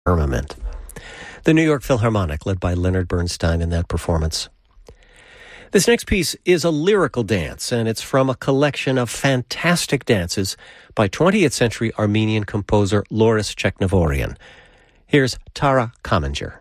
Armament. The New York Philharmonic, led by Leonard Bernstein in that performance. This next piece is a lyrical dance, and it's from a collection of fantastic dances by 20th century Armenian composer Loris Cheknevorian. Here's Tara Kamenger.